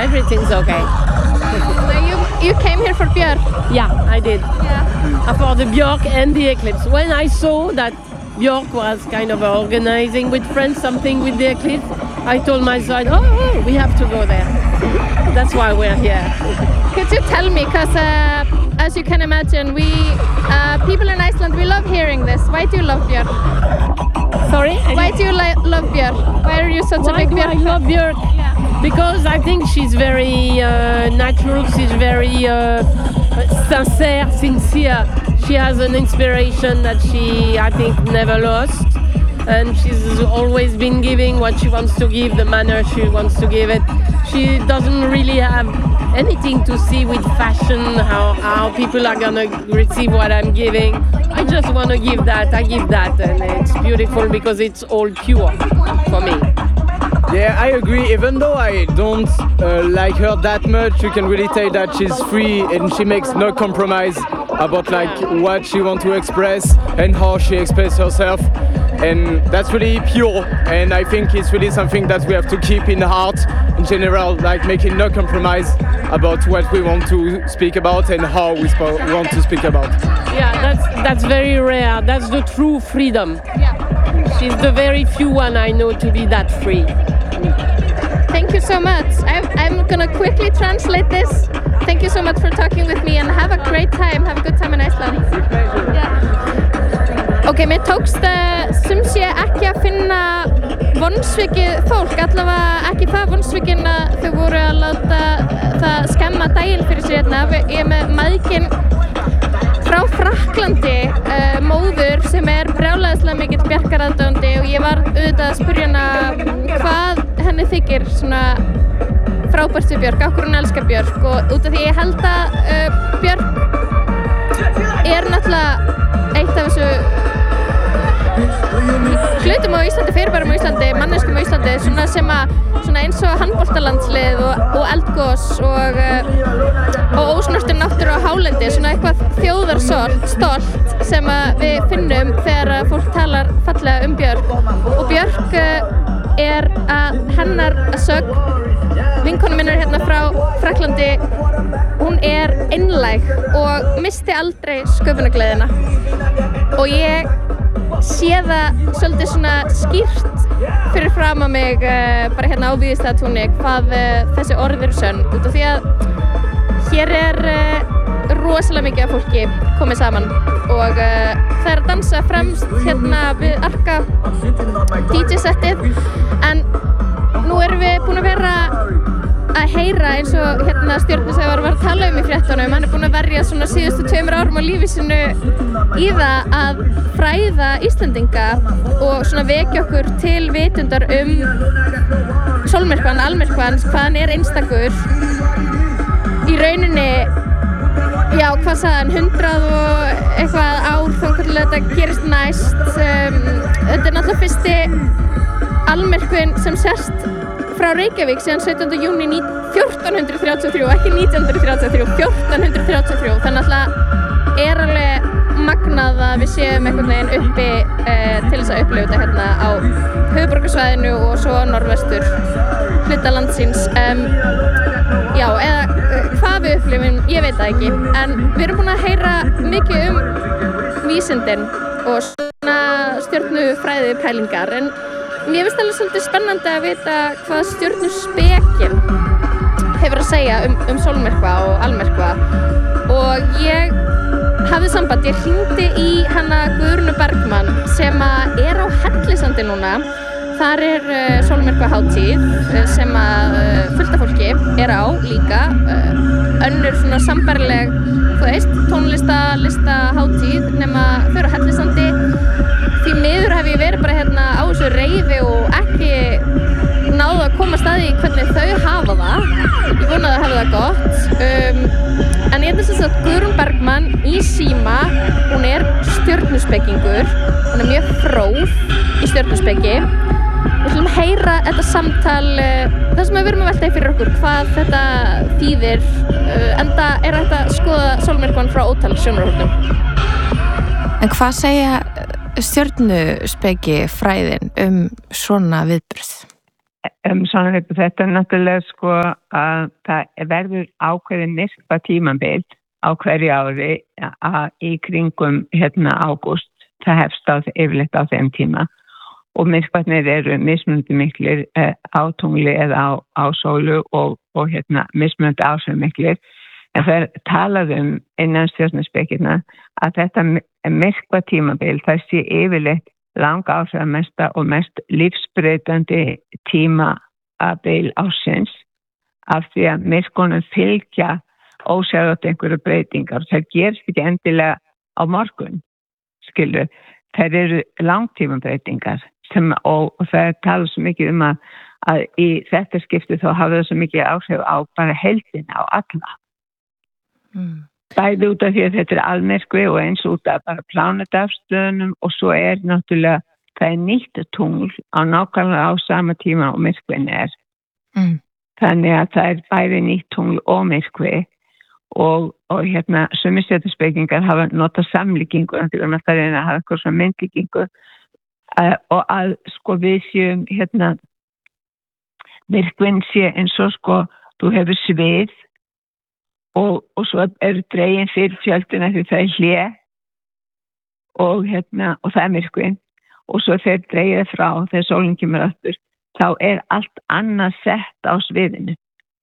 everything's okay. You came here for Björk? Yeah, I did. Yeah. For the Björk and the Eclipse. When I saw that Björk was kind of organizing with friends something with the Eclipse, I told my side, oh, we have to go there. That's why we're here. Could you tell me, because as you can imagine, we people in Iceland, we love hearing this. Why do you love Björk? Sorry? Why do you love Björk? Why are you such a big Björk fan? I love Björk? Yeah. Because I think she's very natural, she's very sincere. She has an inspiration that she, I think, never lost. And she's always been giving what she wants to give, the manner she wants to give it. She doesn't really have anything to see with fashion, how people are gonna receive what I'm giving. I just want to give that, I give that, and it's beautiful because it's all pure for me. Yeah, I agree. Even though I don't like her that much, you can really tell that she's free and she makes no compromise about like what she wants to express and how she expresses herself. And that's really pure, and I think it's really something that we have to keep in heart in general, like making no compromise about what we want to speak about and how we want to speak about. Yeah, that's very rare. That's the true freedom. Yeah. She's the very few one I know to be that free. Thank you so much. I'm gonna quickly translate this. Thank you so much for talking with me and have a great time. Have a good time in Iceland. Yeah. Ok, mér tókst sem sé ekki að finna vonsvikið fólk, allavega ekki það vonsvikin að þau voru að láta það skemma daginn fyrir sér hérna. Ég með mæðginn frá Frakklandi, móður sem brjálæðislega mikill Bjarkar-aðdáandi og ég var auðvitað að spyrja hana hvað henni þykir svona frábært við Björk, af hverju hún elskar Björk, og út af því ég held að Björk náttúrulega eitt af þessu hlutum á Íslandi, fyrirbærum á Íslandi, manneskjum á Íslandi, svona eins og handboltalandslið og eldgos og ósnortin náttúru á hálendi, svona eitthvað þjóðarstolt sem við finnum þegar fólk talar fallega Björk. Og Björk að hennar að sögn, vinkonu minnar hérna frá Frakklandi, hún einlæg og misti aldrei sköpunargleðina. Og ég sé það svolítið svona skýrt fyrir fram að mig bara hérna á Víðistaðatúni hvað þessi orð eru sönn, út af því að hér rosalega mikið af fólki komið saman og það að dansa fremst hérna við Arka DJ-settið, en nú erum við búin að vera að heyra eins og hérna Stjörnusævar var að tala í fréttunum. Hann búin að verja svona síðustu 2 árum á lífi sínu í það að fræða Íslendinga og svona vekja okkur til vitundar sólmyrkvann, almyrkvann, hvað hann einstakur. Í rauninni, já, hvað sagði hann, 100 og eitthvað ár þangað til þetta gerist næst. Þetta náttúrulega fyrsti almyrkvinn sem sést frá Reykjavík síðan 17. júní 1433, ekki 1933, 1433, þannig að alveg magnað að við séum einhvern veginn uppi til þess að upplifa þetta hérna á höfuðborgarsvæðinu og svo norðvestur hluta landsins. Já, eða hvað við upplifum, ég veit það ekki, en við erum búin að heyra mikið vísindin og svona stjörnufræði pælingar, en mér finnst alveg svolítið spennandi að vita hvað stjörnuspekin hefur að segja sólmyrkva og almyrkva, og ég hafði samband, ég hringdi í hana Guðrúnu Bergmann sem á Hellisandi núna. Þar sólmyrkvahátíð sem fullt af fólki á líka, önnur svona sambærileg, þú veist, tónlistahátíð nema þau á Hellisandi. Því miður hef ég verið bara hérna á þessu reiði og ekki náðu að komast að því hvernig þau hafa það. Ég vona að það hafi það gott. En ég þess að Guðrún Bergmann í síma, hún stjörnuspekingur, hún mjög fróð í stjörnuspeki. Við ætlum að heyra þetta samtal, það sem við erum að velta í fyrir okkur, hvað þetta þýðir, enda hægt að skoða sólmyrkvann frá ótal sjónarhornum. En hvað segja stjörnuspeki fræðin svona viðburð? svona þetta náttúrulega sko að það verður ákveðið myrkva tímabil á hverju ári í kringum ágúst, það hefst yfirleitt á þeim tíma og myrkvarnir eru mismunandi miklir á tungli eða á sólu og mismunandi ásveimiklir. En það talað innan stjörnuspekina að þetta myrkva tímabil það sé yfirleitt langa áhrifamesta og mest lífsbreytandi tímabil ársins af því að myrkunum fylgja ósjáðat einhverju breytingar. Það gerst ekki endilega á morgun, skilur. Það eru langtímabreytingar og það talar svo mikið að í þetta skipti þá hafa það svo mikið áhrif á bara heildina á alla. Bæði út af því að þetta almyrkvi og eins út af bara plánetafstöðunum og svo náttúrulega það nýtt tungl á nákvæmlega á sama tíma og myrkvin Þannig að það bæði nýtt tungl og myrkvi og sumir stjörnuspekingar hafa notað samlíkingu en það reyna að hafa eitthvað svona myndlíkingu og að sko við séum myrkvin sé eins og sko þú hefur svið og svo dregin fyrir fjöldina því það hlé og það myrkvin og svo þegar dregið frá þegar sólin kemur aftur þá allt annað sett á sviðinu.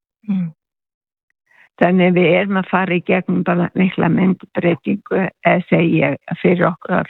Þannig við erum að fara í gegnum bara mikla myndbreytingu segi ég fyrir okkur.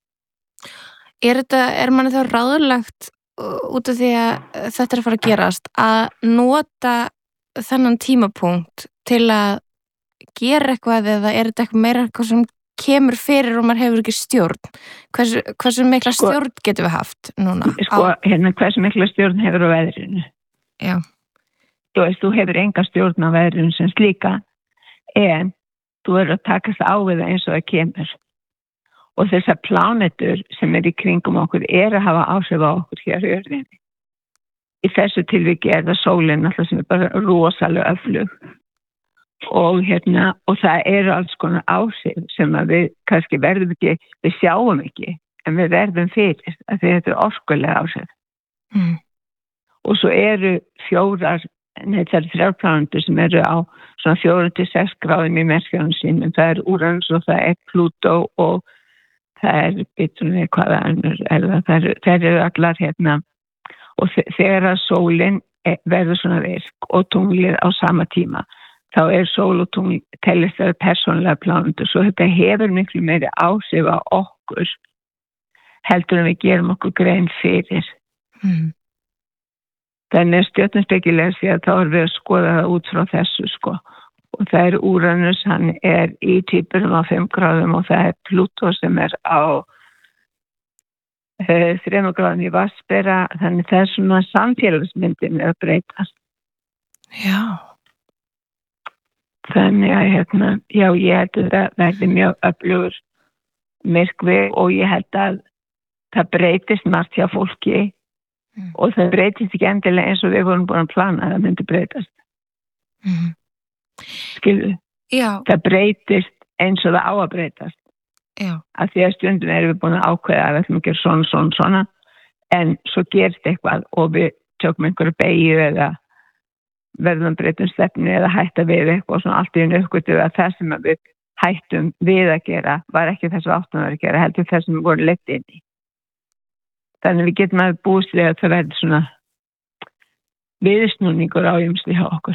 Er manni þá ráðlagt út af því að þetta að fara að gerast að nota þennan tímapunkt til að gera eitthvað eða þetta eitthvað meira eitthvað sem kemur fyrir og maður hefur ekki stjórn? Hversu mikla stjórn getum við haft núna? Hversu mikla stjórn hefur á veðrinu? Já. Þú hefur enga stjórn á veðrinu sem slíka en þú verður að takast á við það eins og það kemur. Og þessar plánetur sem í kringum okkur að hafa áhrif á okkur hér í jörðinni. Í þessu tilviki það sólin alltaf sem bara rosalega öflug. Og það alls konar áhrif sem að við kannski verðum ekki, við sjáum ekki, en við verðum fyrir að þetta orkulega áhrif. Og svo þrjár plánetur sem á svona 4-6 gráðum í merkjánum sínum. Það Uranus og það Plútó og það biturinn hvaða önnur. Það eru allar og þegar að sólin verður svona virk og tunglið á sama tíma þá sól og tungl teljast það persónulega plánetur svo þetta hefur miklu meiri áhrif á okkur heldur en við gerum okkur grein fyrir. Þannig stjörnuspekilega sé að þá við að skoða það út frá þessu sko. Og það Uranus, hann í Tvíburum á 5 gráðum og það Plútó sem á 3 gráðum í Vatnsbera, þannig það svona samfélagsmyndin að breytast. Já. Þannig að já, ég held að það verði mjög öflugur myrkvi og ég held að það breytist margt hjá fólki og það breytist ekki endilega eins og við vorum búin að plana að það myndi breytast. Skilðu? Já. Það breytist eins og það á að breytast. Já. Af því að stundum erum við búin að ákveða að við ætlum að gera svona en svo gerist eitthvað og við tökum einhverju beygju eða verðum breytum stefnu eða hætta við eitthvað svona allt í einu uppgötu að það sem við hættum við að gera var ekki þess að áttum að gera heldur þess sem við vorum leitt inn í. Þannig við getum að búist við að það verður svona viðsnúningur á ýmsli hjá okkur.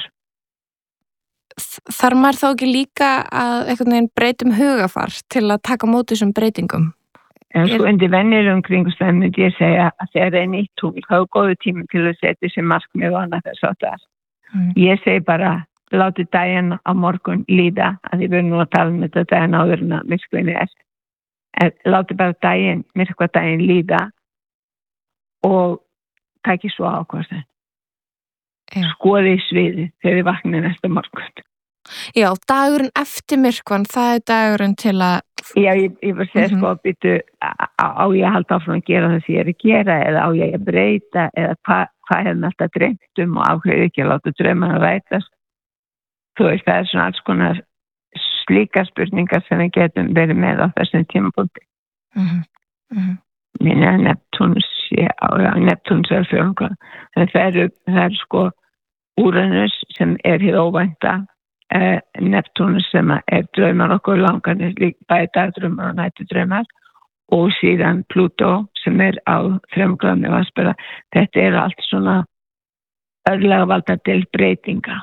Þarf maður þá ekki líka að einhvern veginn breytum hugafar til að taka móti þessum breytingum? En sko undir venjulegum kringumstæðum myndi ég segja að þegar nýtt tungl þá góðu tími til að setja sér markmið og annað þess að það. Ég segi bara látið daginn á morgun líða að ég verður nú að tala þetta daginn áður en að myrkvinni en látið bara myrkva daginn líða og taki svo ákvörðun. Skoði í sviði þegar þið vaknið næsta morgun. Já, dagurinn eftir myrkvan, það dagurinn til að... Já, ég var að segja sko býtu á ég að halda áfram að gera það sem ég að gera eða á ég að breyta eða hvað hefði mér alltaf dreymt og ákveði ekki að láta draumana rætast. Þú veist, það svona alls konar slíka spurningar sem við getum verið með á þessum tímapunkti. Minna Neptúnus sé á Neptúnus er fjórðungur. Þannig það er sko Úranus sem hið óvænta, Neptúnus sem draumar okkur langanir, bæði dagdraumar og nætudraumar og síðan Plútó sem á 3 gráðum vatnsbera. Þetta allt svona örlagavalda til breytinga.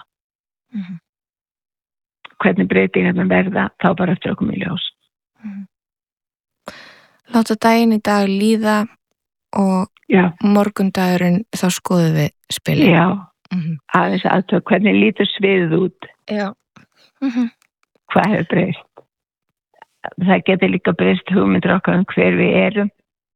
Hvernig breytingarna verða þá bara eftir okkur í ljós. Láta daginn í dag líða og morgundagurinn þá skoðum við spilin. Já, aðeins aðtöð hvernig lítur sviðið út. Já. Hvað hefur breyst? Það getur líka breyst hugmyndir okkar hver við erum.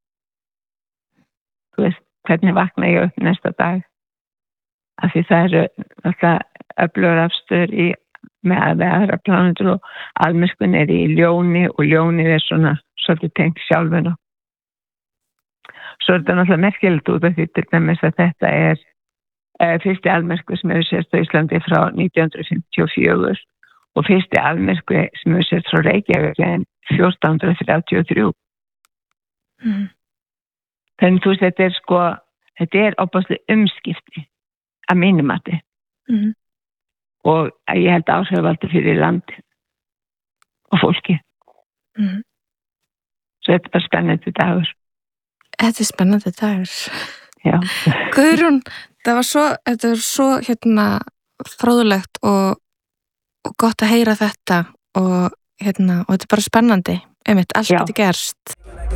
Þú veist, hvernig vakna ég upp næsta dag? Af því það alltaf öflugur afstöður með aðra plánetur og almyrkvinn í ljóni og ljónið svona svolítið tengt sjálfuna. Svo þetta náttúrulega merkilegt út af því til dæmis að þetta fyrsti almyrkvi sem hefur sést á Íslandi frá 1954 og fyrsti almyrkvi sem hefur sést frá Reykjavík 1433. Þannig þú veist þetta opaslega umskipti að mínum mati. Og ég held áhrifavaldur fyrir landi og fólki. Svo þetta bara spennandi dagur. Þetta spennandi dagur. Já. Guðrún, þetta var svo fróðlegt og gott að heyra þetta og þetta bara spennandi. Einmitt, allt getur gerst.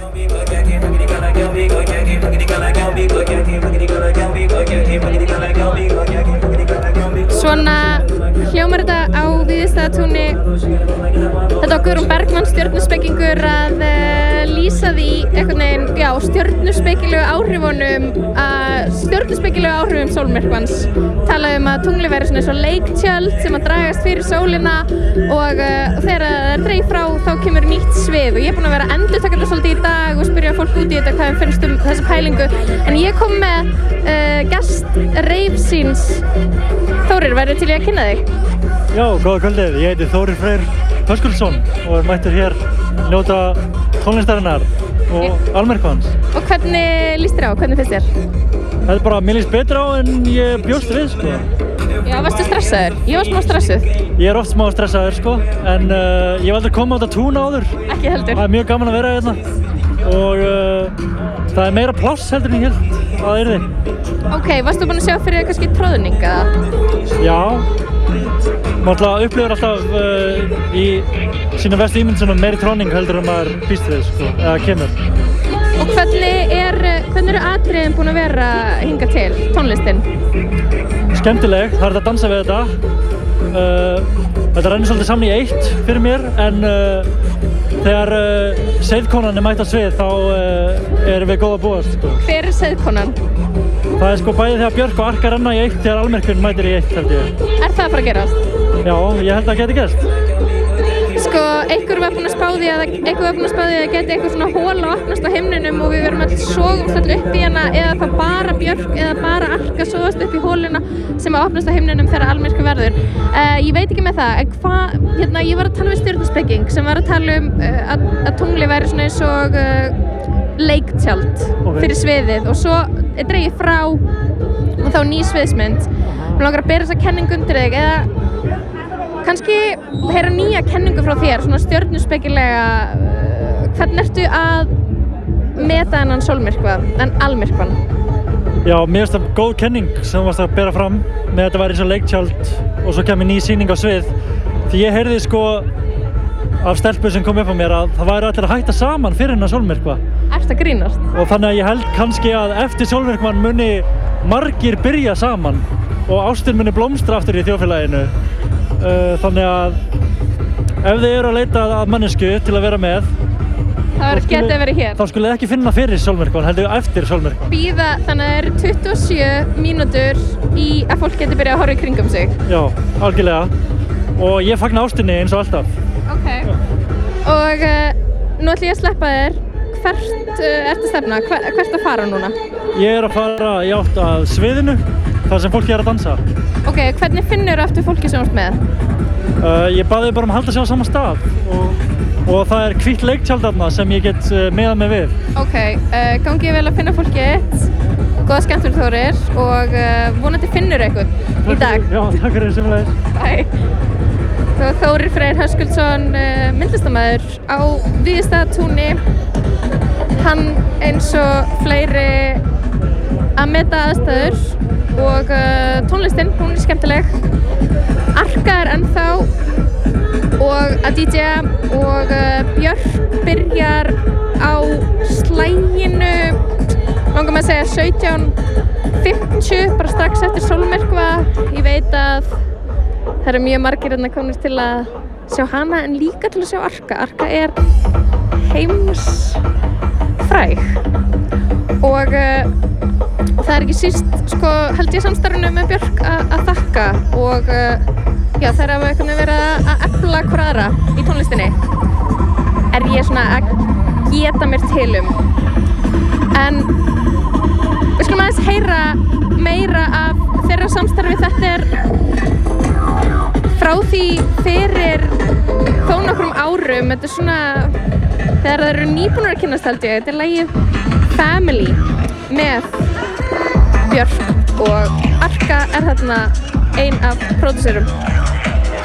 Svona hljómar þetta á Víðistaðatúni. Þetta var Guðrún Bergmann, stjörnuspekingur, að lýsa því einhvern veginn, stjörnuspekilegu áhrifum sólmyrkvans. Talaði að tunglið væri svona eins og leiktjöld sem að dragast fyrir sólina og þegar það dreif frá þá kemur nýtt svið og ég er búin að vera að endurtaka þetta svolítið í dag og spyrja fólk út í þetta hvað þeim finnst þessa pælingu. En ég kom með gest Reifsins. Þórir, væri til í að kynna þig? Já, góða kvöldið. Ég heiti Þórir Freyr Höskuldsson og mættur hér njóta tónlistarinnar og almyrkvans. Og hvernig líst þér á? Hvernig finnst þér? Þetta bara, mér líst betra á en ég bjóst við, sko. Já, varstu stressaður? Ég var smá stressuð. Ég er oft smá stressaður, sko, en ég hef aldrei komið á þetta tún áður. Ekki heldur. Það mjög gaman að vera hérna og það meira pláss heldur en ég held að yrði. Ok, varstu búin að sjá fyrir kannski tróðning, eða? Já, maður upplifir alltaf í sína vestu ímyndsunum meiri tróðning heldur en maður býst við, sko, eða kemur. Og hvernig eru atriðin búin að vera hingað til, tónlistin? Skemmtileg, það er að dansa við þetta. Þetta rennir svolítið saman í eitt fyrir mér, en þegar seiðkonan mætt á svið þá erum við góð að búast, sko. Hver er seiðkonan? Það er sko bæði þegar Björk og Arka renna í eitt þegar almyrkvinn mætir í eitt, held ég. Er það að fara að gerast? Já, ég held að það geti gerst. Sko, einhver var búinn að spá því að það geti eitthvað svona hola opnast á himninum og við verum sogumst öll upp í hana, eða þá bara Björk eða bara Arka sogast upp í holuna sem að opnast á himninum þegar almyrkvi verður. Ég veit ekki með það, en ég var að tala við stjörnuspeking sem var að tala að tungli væri svona eins og leiktjald fyrir sviðið og svo dregið frá og þá ný sviðsmynd. Mér langar að bera þessa kenningu undir þig eða kannski heyra nýja kenningu frá þér, svona stjörnuspekilega. Hvernig ertu að meta þennan sólmyrkva, en almyrkvan? Já, mér finnst það góð kenning sem þú varst að bera fram með þetta væri eins og leiktjald og svo kemur ný sýning á svið. Því ég heyrði sko af stelpu sem kom upp á mér að það væri allir að hætta saman fyrir hennar sólmyrkva. Ertu að grínast? Og þannig að ég held kannski að eftir sólmyrkvan muni margir byrja saman og ástin muni blómstra aftur í þjóðfélaginu. Þannig að ef þið eru að leita að mannesku til að vera með geti verið hér. Þá skulle þið ekki finna fyrir sólmyrkvan, heldur eftir sólmyrkvan. Bíða, þannig að það eru 27 mínútur í að fólk geti byrjað að horfa í kringum sig. Já, algjörlega. Og ég fagna ástinni eins og alltaf. Ok. Og nú ætlum ég að sleppa þér. Hvert ertu að stefna? Hvert að fara núna? Ég er að fara í átt að sviðinu, þar sem fólki er að dansa. Ok, hvernig finnur þú eftir fólki sem þú ert með? Ég baði bara að halda sig á sama stað og og það er hvítt leiktjald þarna sem ég get miðað mig við. Ok, gangi vel að finna fólkið, góða skemmtur Þórir og vonandi finnur eitthvað í dag. Já, takk fyrir sömuleiðis. Bye. Þórir Freyr Höskuldsson, myndlistarmaður á Víðistaðatúni. Hann eins og fleiri að meta aðstæður og tónlistin, hún er skemmtileg. Arka er ennþá og að DJ-a og Björk byrjar á slaginu, langar með að segja 17:50, bara strax eftir sólmyrkva. Ég veit að það eru mjög margir komnir til að sjá hana en líka til að sjá Arka. Arka er heimsfræg og það er ekki síst, sko, held ég samstarfinu með Björk að þakka og já, þær hafa einhvern veginn verið að efla hver aðra í tónlistinni. Er ég svona að geta mér til En við skulum aðeins heyra meira af þeirra samstarfi. Þetta er frá því fyrir þó nokkrum árum. Þetta er svona, þegar það eru nýbúnir að kynnast held ég. Þetta er lagið Family með Björk og Arka er þarna ein af pródúserum.